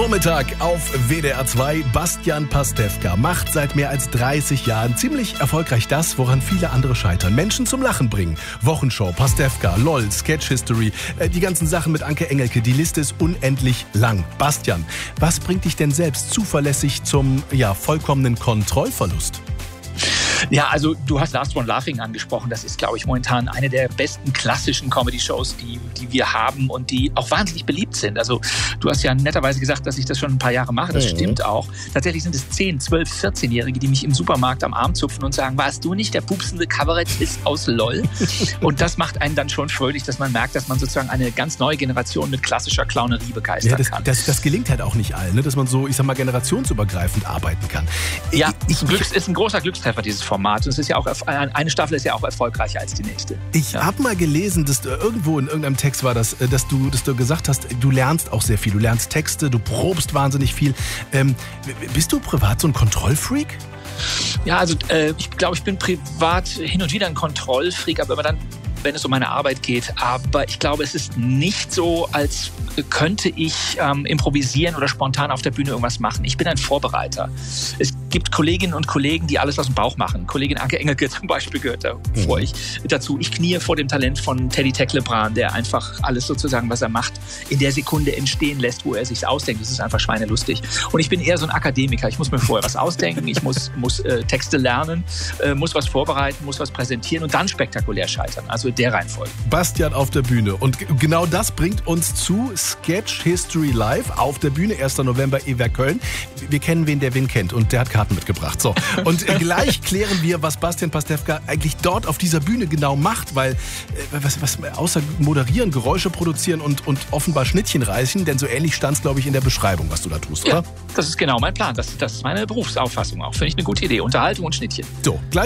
Vormittag auf WDR 2. Bastian Pastewka macht seit mehr als 30 Jahren ziemlich erfolgreich das, woran viele andere scheitern. Menschen zum Lachen bringen. Wochenshow, Pastewka, LOL, Sketch History, die ganzen Sachen mit Anke Engelke. Die Liste ist unendlich lang. Bastian, was bringt dich denn selbst zuverlässig zum vollkommenen Kontrollverlust? Ja, also du hast Last One Laughing angesprochen. Das ist, glaube ich, momentan eine der besten klassischen Comedy-Shows, die wir haben und die auch wahnsinnig beliebt sind. Also du hast ja netterweise gesagt, dass ich das schon ein paar Jahre mache. Das stimmt auch. Tatsächlich sind es 10, 12, 14-Jährige, die mich im Supermarkt am Arm zupfen und sagen, warst du nicht der pupsende Kabarettist aus LOL? Und das macht einen dann schon fröhlich, dass man merkt, dass man sozusagen eine ganz neue Generation mit klassischer Clownerie begeistern kann. Das gelingt halt auch nicht allen, ne? Dass man so, ich sag mal, generationsübergreifend arbeiten kann. Ja, ist ein großer Glückstreffer, dieses Format. Und es ist ja auch, eine Staffel ist ja auch erfolgreicher als die nächste. Ich habe mal gelesen, dass irgendwo in irgendeinem Text war das, dass du gesagt hast, du lernst auch sehr viel. Du lernst Texte, du probst wahnsinnig viel. Bist du privat so ein Kontrollfreak? Ja, also ich glaube, ich bin privat hin und wieder ein Kontrollfreak, aber immer dann, wenn es um meine Arbeit geht. Aber ich glaube, es ist nicht so, als könnte ich improvisieren oder spontan auf der Bühne irgendwas machen. Ich bin ein Vorbereiter. Es gibt Kolleginnen und Kollegen, die alles aus dem Bauch machen. Kollegin Anke Engelke zum Beispiel gehört dazu. Ich knie vor dem Talent von Teddy Tecklebrand, der einfach alles sozusagen, was er macht, in der Sekunde entstehen lässt, wo er sich's ausdenkt. Das ist einfach schweinelustig. Und ich bin eher so ein Akademiker. Ich muss mir vorher was ausdenken, ich muss Texte lernen, muss was vorbereiten, muss was präsentieren und dann spektakulär scheitern. Also der Reihenfolge. Bastian auf der Bühne. Und genau das bringt uns zu Sketch History Live auf der Bühne, 1. November, EWR Köln. Wir kennen wen, der wen kennt und der hat Karten mitgebracht. So. Und gleich klären wir, was Bastian Pastewka eigentlich dort auf dieser Bühne genau macht, weil was außer moderieren, Geräusche produzieren und offenbar Schnittchen reichen, denn so ähnlich stand es, glaube ich, in der Beschreibung, was du da tust, oder? Ja, das ist genau mein Plan. Das ist meine Berufsauffassung auch. Finde ich eine gute Idee. Unterhaltung und Schnittchen. So, gleich